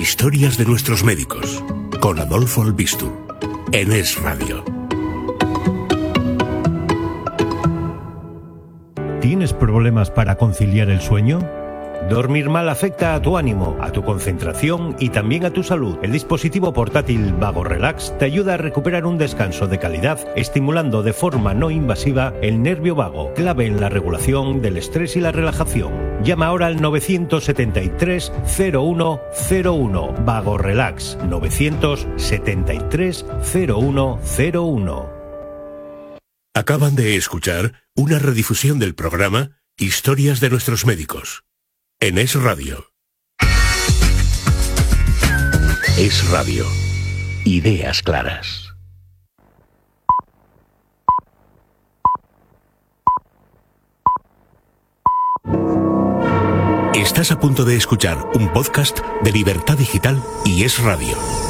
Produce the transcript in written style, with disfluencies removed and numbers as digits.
Historias de nuestros médicos, con Adolfo Albistur, en Es Radio. ¿Tienes problemas para conciliar el sueño? Dormir mal afecta a tu ánimo, a tu concentración y también a tu salud. El dispositivo portátil Vago Relax te ayuda a recuperar un descanso de calidad, estimulando de forma no invasiva el nervio vago, clave en la regulación del estrés y la relajación. Llama ahora al 973 0101. Vago Relax 973 0101. Acaban de escuchar una redifusión del programa Historias de nuestros médicos, en Es Radio. Es Radio. Ideas claras. Estás a punto de escuchar un podcast de Libertad Digital y Es Radio.